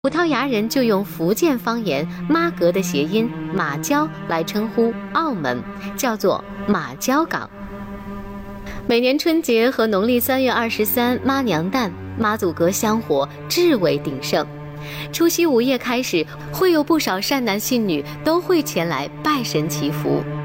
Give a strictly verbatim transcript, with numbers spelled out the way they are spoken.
葡萄牙人就用福建方言妈阁的谐音马交来称呼澳门，叫做马交港。每年春节和农历三月二十三妈娘诞，妈祖阁香火至为鼎盛。除夕午夜开始，会有不少善男信女都会前来拜神祈福。